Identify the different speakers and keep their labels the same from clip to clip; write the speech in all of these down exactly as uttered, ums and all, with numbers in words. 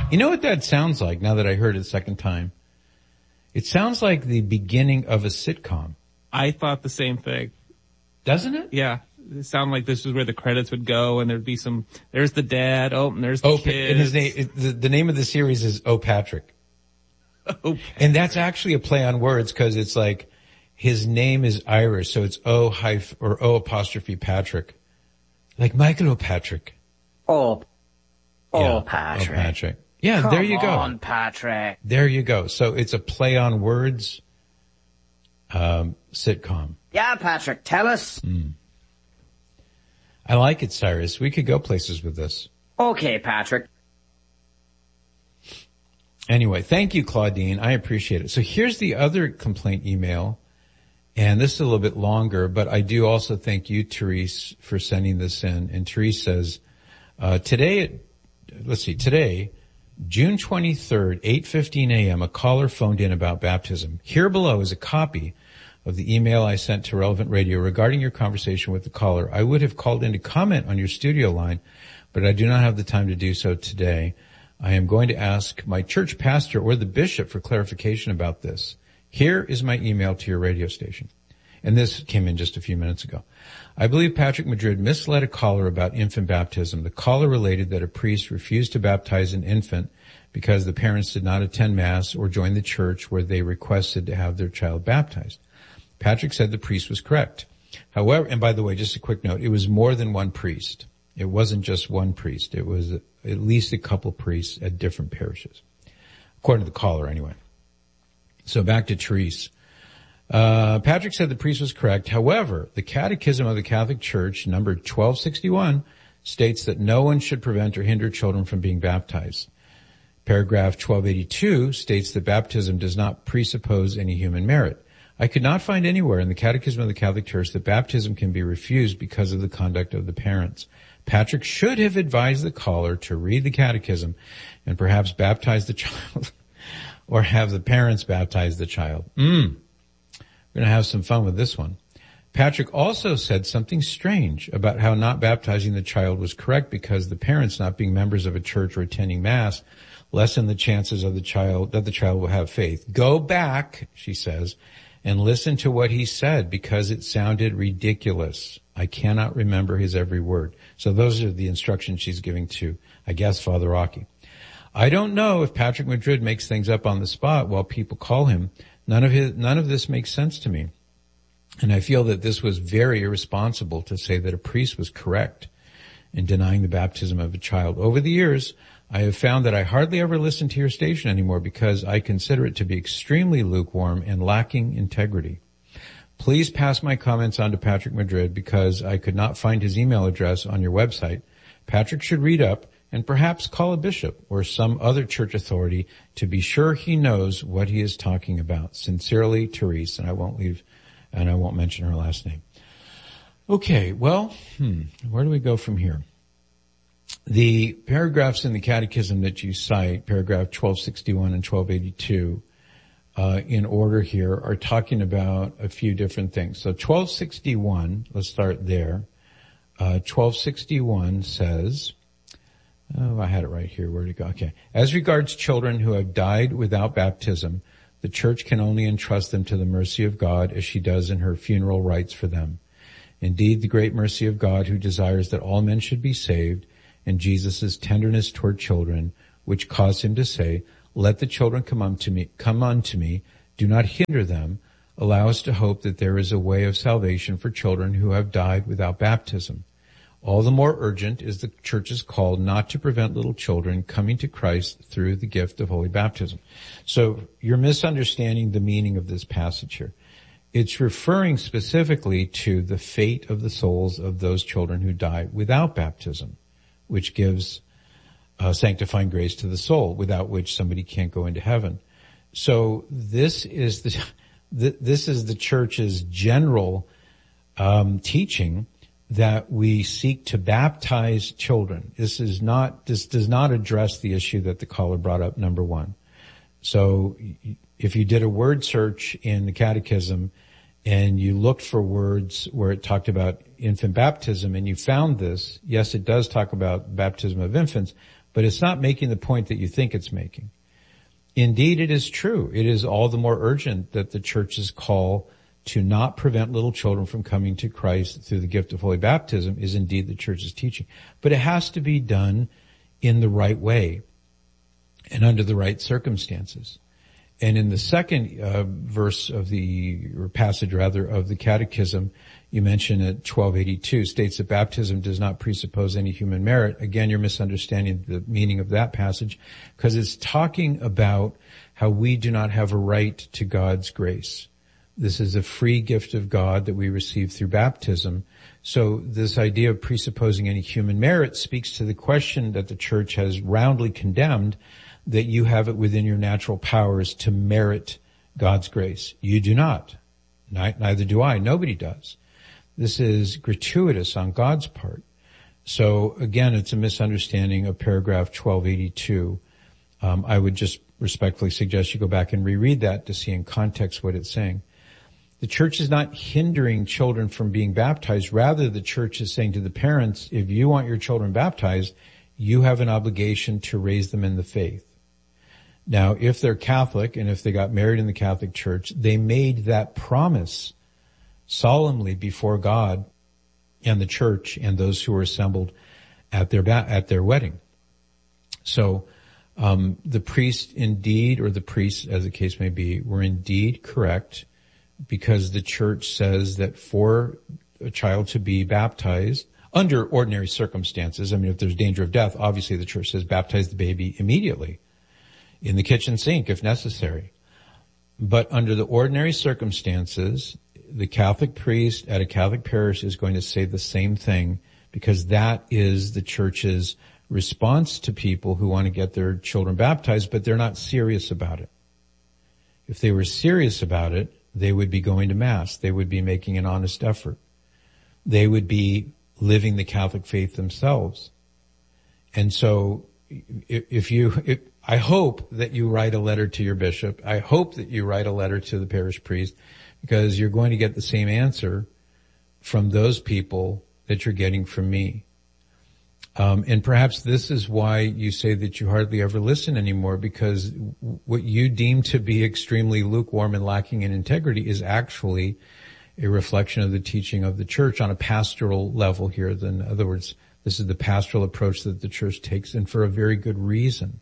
Speaker 1: You know what that sounds like now that I heard it a second time? It sounds like the beginning of a sitcom.
Speaker 2: I thought the same thing.
Speaker 1: Doesn't it?
Speaker 2: Yeah. It sounded like this was where the credits would go, and there'd be some, there's the dad, oh, and there's the
Speaker 1: oh,
Speaker 2: kids.
Speaker 1: And his name, it, the, the name of the series is Oh Patrick.
Speaker 2: Oh, Patrick.
Speaker 1: And that's actually a play on words because it's like, his name is Irish, so it's O hyph, or O apostrophe Patrick. Like Michael O'Patrick.
Speaker 3: Oh, oh,
Speaker 1: yeah,
Speaker 3: Patrick.
Speaker 1: Patrick. Yeah,
Speaker 3: Come
Speaker 1: there you go.
Speaker 3: Come on, Patrick.
Speaker 1: There you go. So it's a play on words, um, sitcom.
Speaker 3: Yeah, Patrick, tell us.
Speaker 1: Mm. I like it, Cyrus. We could go places with this.
Speaker 3: Okay, Patrick.
Speaker 1: Anyway, thank you, Claudine. I appreciate it. So here's the other complaint email. And this is a little bit longer, but I do also thank you, Therese, for sending this in. And Therese says, uh, today, at, let's see, today, June twenty-third, eight fifteen a.m., a caller phoned in about baptism. Here below is a copy of the email I sent to Relevant Radio regarding your conversation with the caller. I would have called in to comment on your studio line, but I do not have the time to do so today. I am going to ask my church pastor or the bishop for clarification about this. Here is my email to your radio station. And this came in just a few minutes ago. I believe Patrick Madrid misled a caller about infant baptism. The caller related that a priest refused to baptize an infant because the parents did not attend Mass or join the church where they requested to have their child baptized. Patrick said the priest was correct. However, and by the way, just a quick note, it was more than one priest. It wasn't just one priest. It was at least a couple priests at different parishes, according to the caller anyway. So back to Therese. Uh, Patrick said the priest was correct. However, the Catechism of the Catholic Church, number twelve sixty-one, states that no one should prevent or hinder children from being baptized. Paragraph twelve eighty-two states that baptism does not presuppose any human merit. I could not find anywhere in the Catechism of the Catholic Church that baptism can be refused because of the conduct of the parents. Patrick should have advised the caller to read the Catechism and perhaps baptize the child. Or have the parents baptize the child. Mm. We're going to have some fun with this one. Patrick also said something strange about how not baptizing the child was correct because the parents, not being members of a church or attending Mass, lessen the chances of the child, that the child will have faith. Go back, she says, and listen to what he said because it sounded ridiculous. I cannot remember his every word. So those are the instructions she's giving to, I guess, Father Rocky. I don't know if Patrick Madrid makes things up on the spot while people call him. None of his, none of this makes sense to me. And I feel that this was very irresponsible to say that a priest was correct in denying the baptism of a child. Over the years, I have found that I hardly ever listen to your station anymore because I consider it to be extremely lukewarm and lacking integrity. Please pass my comments on to Patrick Madrid because I could not find his email address on your website. Patrick should read up and perhaps call a bishop or some other church authority to be sure he knows what he is talking about. Sincerely, Therese, and I won't leave, and I won't mention her last name. Okay, well, hmm, where do we go from here? The paragraphs in the Catechism that you cite, paragraph twelve sixty-one and twelve eighty-two, uh, in order here, are talking about a few different things. So twelve sixty-one, let's start there. Uh, twelve sixty-one says, Oh, I had it right here. Where'd it go? Okay. As regards children who have died without baptism, the church can only entrust them to the mercy of God as she does in her funeral rites for them. Indeed, the great mercy of God who desires that all men should be saved and Jesus' tenderness toward children, which caused him to say, let the children come unto me, come unto me, do not hinder them, allow us to hope that there is a way of salvation for children who have died without baptism. All the more urgent is the church's call not to prevent little children coming to Christ through the gift of holy baptism. So you're misunderstanding the meaning of this passage here. It's referring specifically to the fate of the souls of those children who die without baptism, which gives uh, sanctifying grace to the soul, without which somebody can't go into heaven. So this is the, this is the church's general um, teaching that we seek to baptize children. This is not, this does not address the issue that the caller brought up, number one. So if you did a word search in the Catechism and you looked for words where it talked about infant baptism and you found this, yes, it does talk about baptism of infants, but it's not making the point that you think it's making. Indeed, it is true. It is all the more urgent that the church's call to not prevent little children from coming to Christ through the gift of holy baptism is indeed the church's teaching. But it has to be done in the right way and under the right circumstances. And in the second uh, verse of the, or passage rather, of the Catechism, you mention at twelve eighty-two, states that baptism does not presuppose any human merit. Again, you're misunderstanding the meaning of that passage, because it's talking about how we do not have a right to God's grace. This is a free gift of God that we receive through baptism. So this idea of presupposing any human merit speaks to the question that the church has roundly condemned, that you have it within your natural powers to merit God's grace. You do not. Neither do I. Nobody does. This is gratuitous on God's part. So again, it's a misunderstanding of paragraph twelve eighty-two. Um, I would just respectfully suggest you go back and reread that to see in context what it's saying. The church is not hindering children from being baptized. Rather, the church is saying to the parents, if you want your children baptized, you have an obligation to raise them in the faith. Now, if they're Catholic and if they got married in the Catholic Church, they made that promise solemnly before God and the church and those who were assembled at their ba- at their wedding. So um, the priest indeed, or the priests as the case may be, were indeed correct, because the church says that for a child to be baptized under ordinary circumstances, I mean, if there's danger of death, obviously the church says baptize the baby immediately in the kitchen sink if necessary. But under the ordinary circumstances, the Catholic priest at a Catholic parish is going to say the same thing, because that is the church's response to people who want to get their children baptized, but they're not serious about it. If they were serious about it, they would be going to Mass. They would be making an honest effort. They would be living the Catholic faith themselves. And so if you, if, I hope that you write a letter to your bishop. I hope that you write a letter to the parish priest, because you're going to get the same answer from those people that you're getting from me. Um, and perhaps this is why you say that you hardly ever listen anymore, because what you deem to be extremely lukewarm and lacking in integrity is actually a reflection of the teaching of the church on a pastoral level here. In other words, this is the pastoral approach that the church takes, and for a very good reason.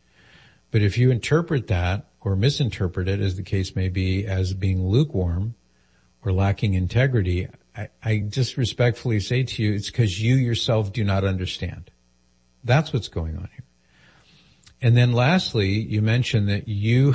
Speaker 1: But if you interpret that, or misinterpret it, as the case may be, as being lukewarm or lacking integrity, I, I just respectfully say to you, it's because you yourself do not understand. That's what's going on here. And then lastly, you mentioned that you,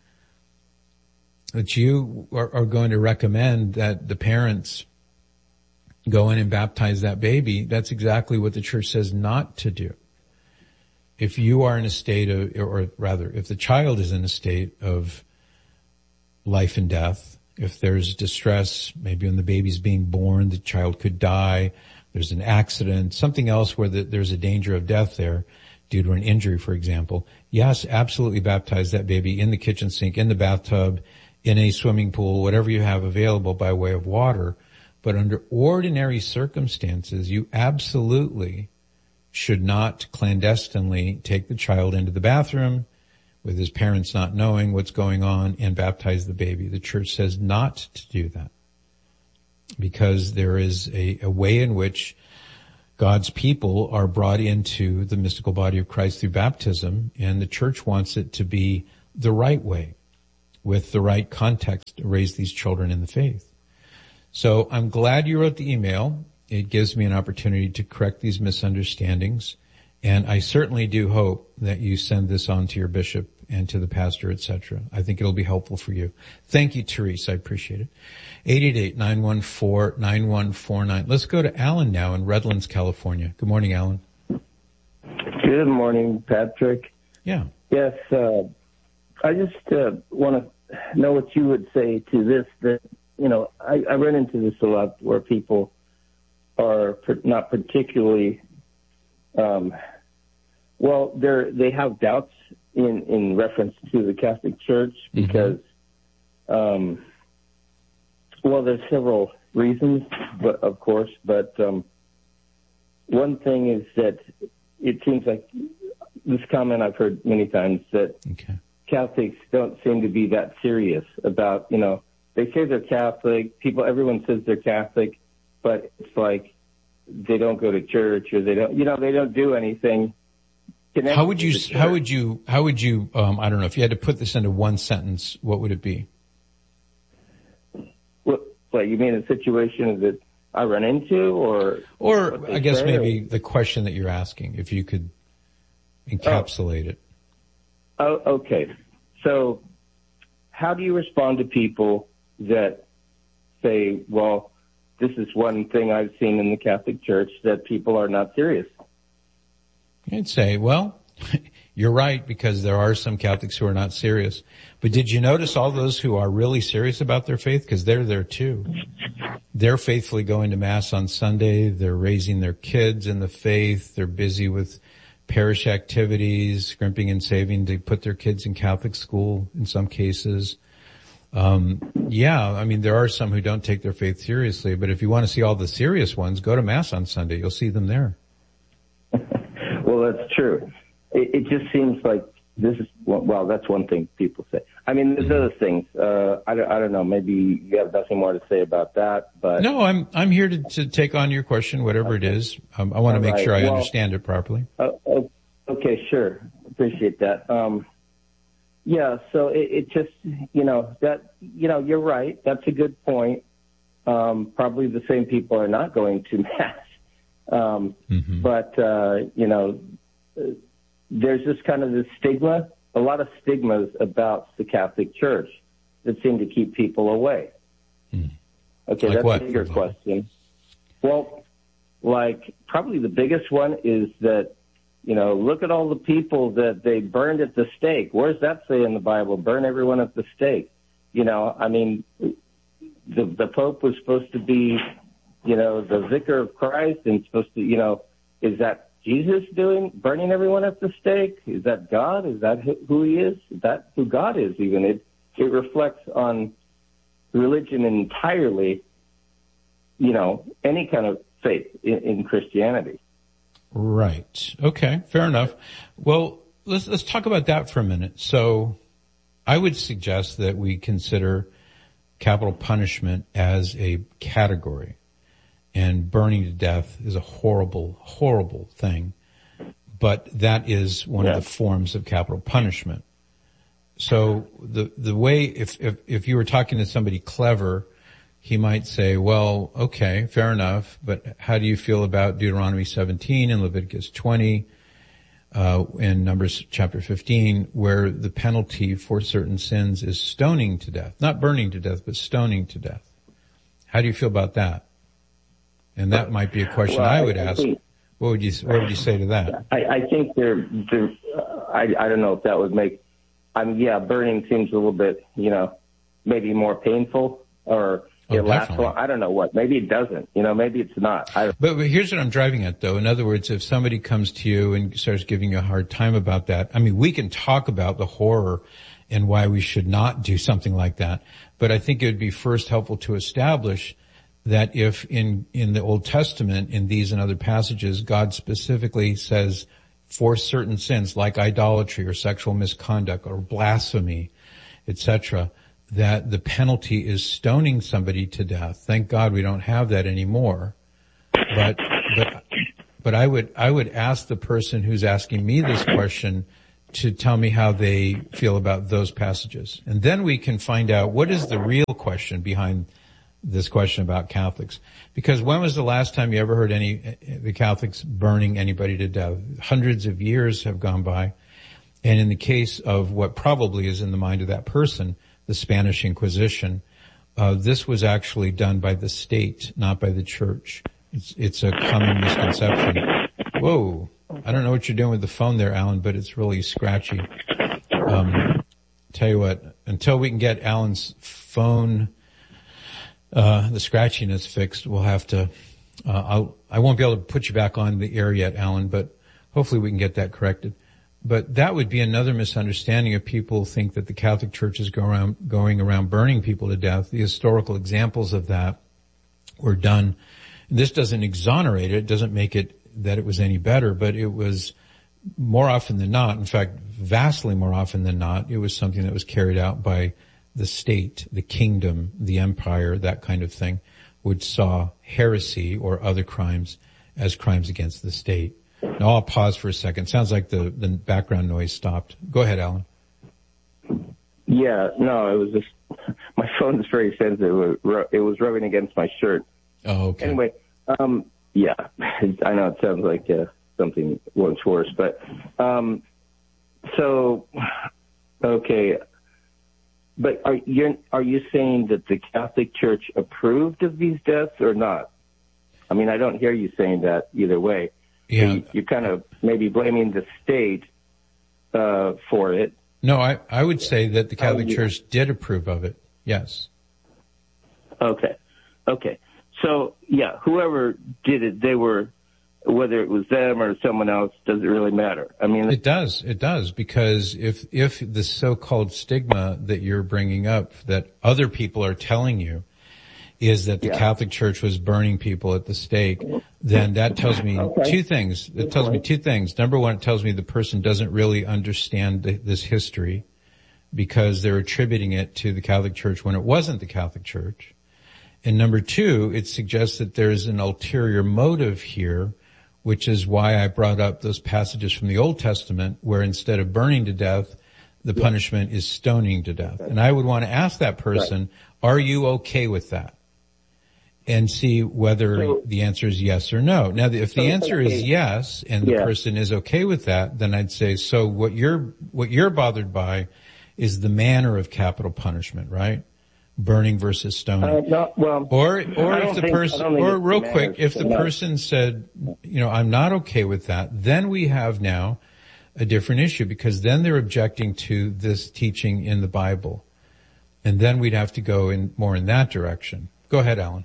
Speaker 1: that you are, are going to recommend that the parents go in and baptize that baby. That's exactly what the church says not to do. If you are in a state of, or rather, if the child is in a state of life and death, if there's distress, maybe when the baby's being born, the child could die, there's an accident, something else where the, there's a danger of death there due to an injury, for example, yes, absolutely baptize that baby in the kitchen sink, in the bathtub, in a swimming pool, whatever you have available by way of water. But under ordinary circumstances, you absolutely should not clandestinely take the child into the bathroom with his parents not knowing what's going on and baptize the baby. The church says not to do that, because there is a, a way in which God's people are brought into the mystical body of Christ through baptism, and the church wants it to be the right way, with the right context to raise these children in the faith. So I'm glad you wrote the email. It gives me an opportunity to correct these misunderstandings. And I certainly do hope that you send this on to your bishop and to the pastor, et cetera. I think it'll be helpful for you. Thank you, Therese. I appreciate it. eight eight eight, nine one four, nine one four nine. Let's go to Alan now in Redlands, California. Good morning, Alan.
Speaker 4: Good morning, Patrick.
Speaker 1: Yeah.
Speaker 4: Yes, uh, I just uh, want to know what you would say to this, that, you know, I, I run into this a lot where people are not particularly, um, well, they're, they have doubts in, in reference to the Catholic Church because, mm-hmm. um, well, there's several reasons, but of course, but um, one thing is that it seems like this comment I've heard many times that
Speaker 1: Okay.
Speaker 4: Catholics don't seem to be that serious about, you know, they say they're Catholic. People, everyone says they're Catholic, but it's like they don't go to church or they don't, you know, they don't do anything.
Speaker 1: How would you, how would you, how would you, um, I don't know, if you had to put this into one sentence, what would it be?
Speaker 4: What, what you mean a situation that I run into or?
Speaker 1: Or I guess maybe or? the question that you're asking, if you could encapsulate oh. it.
Speaker 4: Oh, okay. So how do you respond to people that say, well, this is one thing I've seen in the Catholic Church, that people are not serious?
Speaker 1: I'd say, well, you're right, because there are some Catholics who are not serious. But did you notice all those who are really serious about their faith? Because they're there too. They're faithfully going to Mass on Sunday. They're raising their kids in the faith. They're busy with parish activities, scrimping and saving to put their kids in Catholic school in some cases. Um, yeah, I mean, there are some who don't take their faith seriously, but if you want to see all the serious ones, go to Mass on Sunday. You'll see them there.
Speaker 4: Well, that's true. It, it just seems like this is, well, that's one thing people say. I mean, there's other things. Uh, I don't, I don't know. Maybe you have nothing more to say about that, but.
Speaker 1: No, I'm, I'm here to, to take on your question, whatever okay. it is. Um, I want to make right. sure I well, understand it properly.
Speaker 4: Uh, okay, sure. Appreciate that. Um, yeah, so it, it just, you know, that, you know, you're right. That's a good point. Um, probably the same people are not going to Mass. Um, mm-hmm. but, uh, you know, there's this kind of this stigma, a lot of stigmas about the Catholic Church that seem to keep people away. Mm. Okay,
Speaker 1: like
Speaker 4: that's
Speaker 1: what?
Speaker 4: a bigger question. Well, like probably the biggest one is that, you know, look at all the people that they burned at the stake. Where's that say in the Bible? Burn everyone at the stake. You know, I mean, the, the Pope was supposed to be, you know, the vicar of Christ and supposed to, you know, is that Jesus doing, burning everyone at the stake? Is that God? Is that who he is? Is that who God is even? It, it reflects on religion entirely, you know, any kind of faith in, in Christianity.
Speaker 1: Right. Okay. Fair enough. Well, let's, let's talk about that for a minute. So I would suggest that we consider capital punishment as a category. And burning to death is a horrible, horrible thing. But that is one yeah. of the forms of capital punishment. So the, the way, if, if, if you were talking to somebody clever, he might say, well, okay, fair enough, but how do you feel about Deuteronomy seventeen and Leviticus twenty, uh, and Numbers chapter fifteen, where the penalty for certain sins is stoning to death? Not burning to death, but stoning to death. How do you feel about that? And that might be a question well, I would I ask. Think, what would you What would you say to that?
Speaker 4: I, I think there, there uh, I, I don't know if that would make. I mean, yeah, burning seems a little bit, you know, maybe more painful, or
Speaker 1: oh,
Speaker 4: it lasts long. I don't know what. Maybe it doesn't. You know, maybe it's not. I don't.
Speaker 1: But, but here's what I'm driving at, though. In other words, if somebody comes to you and starts giving you a hard time about that, I mean, we can talk about the horror and why we should not do something like that. But I think it would be first helpful to establish that if in, in the Old Testament, in these and other passages, God specifically says for certain sins like idolatry or sexual misconduct or blasphemy, et cetera, that the penalty is stoning somebody to death. Thank God we don't have that anymore. But, but, but I would, I would ask the person who's asking me this question to tell me how they feel about those passages. And then we can find out what is the real question behind this question about Catholics. Because when was the last time you ever heard any, the Catholics burning anybody to death? Hundreds of years have gone by. And in the case of what probably is in the mind of that person, the Spanish Inquisition, uh, this was actually done by the state, not by the church. It's, it's a common misconception. Whoa. I don't know what you're doing with the phone there, Alan, but it's really scratchy. Um, tell you what, until we can get Alan's phone Uh, the scratchiness fixed, we'll have to, uh, I'll, I won't be able to put you back on the air yet, Alan, but hopefully we can get that corrected. But that would be another misunderstanding if people think that the Catholic Church is go around, going around burning people to death. The historical examples of that were done. This doesn't exonerate it. It doesn't make it that it was any better, but it was more often than not, in fact, vastly more often than not, it was something that was carried out by the state, the kingdom, the empire, that kind of thing, which saw heresy or other crimes as crimes against the state. Now I'll pause for a second. Sounds like the, the background noise stopped. Go ahead, Alan.
Speaker 4: Yeah, no, it was just, my phone is very sensitive. It was rubbing against my shirt.
Speaker 1: Oh, okay.
Speaker 4: Anyway, um, yeah, I know it sounds like uh, something once worse, but, um, so, okay. But are you, are you saying that the Catholic Church approved of these deaths or not? I mean, I don't hear you saying that either way.
Speaker 1: Yeah.
Speaker 4: You, you're kind of maybe blaming the state uh, for it.
Speaker 1: No, I, I would say that the Catholic
Speaker 4: Oh, yeah.
Speaker 1: Church did approve of it. Yes.
Speaker 4: Okay. Okay. So, yeah, whoever did it, they were, whether it was them or someone else, doesn't really matter. I mean,
Speaker 1: It does. It does. Because if, if the so-called stigma that you're bringing up that other people are telling you is that the
Speaker 4: Yeah.
Speaker 1: Catholic Church was burning people at the stake, then that tells me
Speaker 4: Okay.
Speaker 1: two things. It tells me two things. Number one, it tells me the person doesn't really understand the, this history because they're attributing it to the Catholic Church when it wasn't the Catholic Church. And number two, it suggests that there's an ulterior motive here, which is why I brought up those passages from the Old Testament where instead of burning to death, the punishment is stoning to death. And I would want to ask that person, are you okay with that? And see whether
Speaker 4: So-
Speaker 1: the answer is yes or no. Now, if the
Speaker 4: So,
Speaker 1: answer is
Speaker 4: okay.
Speaker 1: yes, and the
Speaker 4: Yeah.
Speaker 1: person is okay with that, then I'd say, so what you're, what you're bothered by is the manner of capital punishment, right? Burning versus stoning.
Speaker 4: uh, not, well,
Speaker 1: Or, or
Speaker 4: I
Speaker 1: if
Speaker 4: don't
Speaker 1: the
Speaker 4: think- I
Speaker 1: person,
Speaker 4: don't think
Speaker 1: or
Speaker 4: it's
Speaker 1: real
Speaker 4: the
Speaker 1: quick,
Speaker 4: manner
Speaker 1: if the
Speaker 4: so much.
Speaker 1: person said, you know, I'm not okay with that, then we have now a different issue because then they're objecting to this teaching in the Bible. And then we'd have to go in more in that direction. Go ahead, Alan.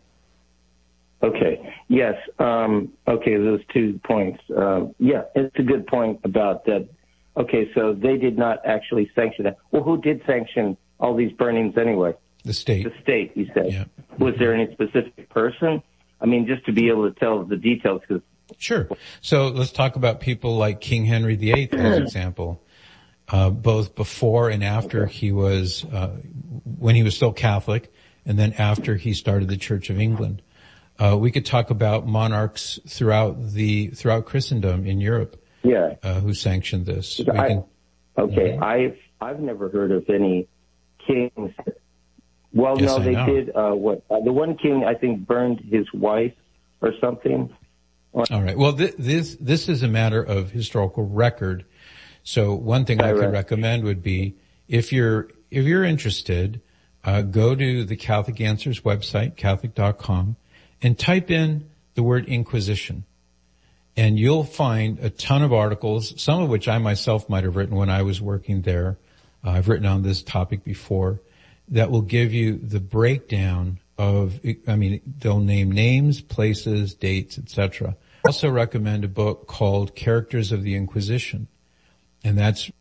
Speaker 4: Okay. Yes. Um, okay. Those two points. Uh, yeah, it's a good point about that. Okay. So they did not actually sanction that. Well, who did sanction all these burnings anyway?
Speaker 1: The state.
Speaker 4: The state, you said.
Speaker 1: Yeah.
Speaker 4: Was there any specific person? I mean, just to be able to tell the details, because
Speaker 1: Sure. So let's talk about people like King Henry the Eighth as an example. Uh, both before and after he was, uh, when he was still Catholic, and then after he started the Church of England. Uh, we could talk about monarchs throughout the, throughout Christendom in Europe,
Speaker 4: yeah.
Speaker 1: uh, who sanctioned this. We
Speaker 4: I,
Speaker 1: can,
Speaker 4: okay.
Speaker 1: Mhm.
Speaker 4: I've I've never heard of any kings. Well,
Speaker 1: Yes,
Speaker 4: no,
Speaker 1: I
Speaker 4: they
Speaker 1: know.
Speaker 4: did. Uh, what uh, the one king I think burned his wife or something.
Speaker 1: all right. Well, th- this, this is a matter of historical record. So one thing I
Speaker 4: Right,
Speaker 1: could
Speaker 4: right.
Speaker 1: recommend would be if you're, if you're interested, uh, go to the Catholic Answers website, catholic dot com, and type in the word Inquisition. And you'll find a ton of articles, some of which I myself might have written when I was working there. Uh, I've written on this topic before that will give you the breakdown of, I mean, they'll name names, places, dates, et cetera. I also recommend a book called Characters of the Inquisition. And that's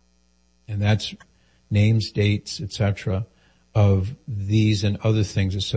Speaker 1: and that's names, dates, et cetera, of these and other things associated